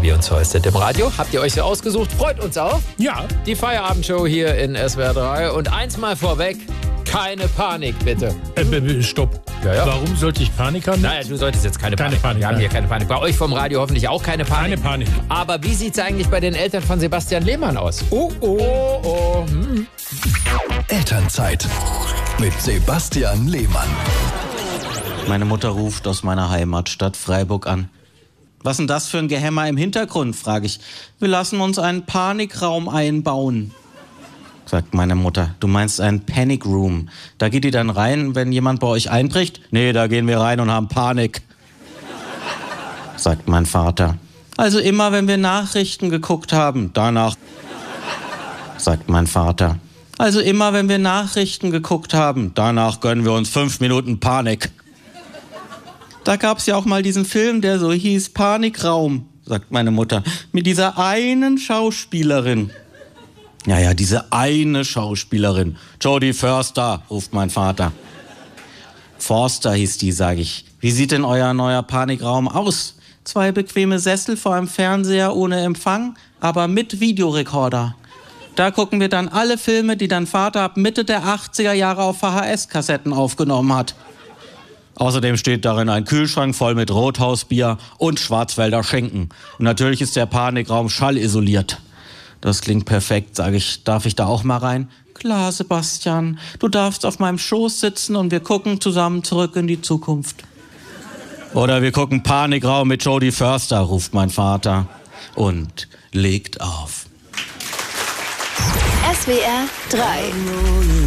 Fabi und Zeus sind im Radio. Habt ihr euch so ausgesucht? Freut uns auch. Ja. Die Feierabendshow hier in SWR 3. Und eins mal vorweg, keine Panik, bitte. Stopp. Ja. Warum sollte ich Panik haben? Naja, du solltest jetzt keine Panik. Panik. Wir haben hier keine Panik. Bei euch vom Radio hoffentlich auch keine Panik. Keine Panik. Aber wie sieht es eigentlich bei den Eltern von Sebastian Lehmann aus? Oh. Elternzeit mit Sebastian Lehmann. Meine Mutter ruft aus meiner Heimatstadt Freiburg an. Was denn das für ein Gehämmer im Hintergrund, frage ich. Wir lassen uns einen Panikraum einbauen. Sagt meine Mutter, du meinst einen Panic Room. Da geht ihr dann rein, wenn jemand bei euch einbricht? Nee, da gehen wir rein und haben Panik. Sagt mein Vater. Also immer, wenn wir Nachrichten geguckt haben, danach. Sagt mein Vater. Also immer, wenn wir Nachrichten geguckt haben, danach gönnen wir uns 5 Minuten Panik. Da gab's ja auch mal diesen Film, der so hieß Panikraum, sagt meine Mutter, mit dieser einen Schauspielerin. Ja, diese eine Schauspielerin. Jodie Foster, ruft mein Vater. Forster hieß die, sag ich. Wie sieht denn euer neuer Panikraum aus? 2 bequeme Sessel vor einem Fernseher ohne Empfang, aber mit Videorekorder. Da gucken wir dann alle Filme, die dein Vater ab Mitte der 80er Jahre auf VHS-Kassetten aufgenommen hat. Außerdem steht darin ein Kühlschrank voll mit Rothausbier und Schwarzwälder Schinken. Und natürlich ist der Panikraum schallisoliert. Das klingt perfekt, sage ich. Darf ich da auch mal rein? Klar, Sebastian. Du darfst auf meinem Schoß sitzen und wir gucken zusammen zurück in die Zukunft. Oder wir gucken Panikraum mit Jodie Foster, ruft mein Vater. Und legt auf. SWR 3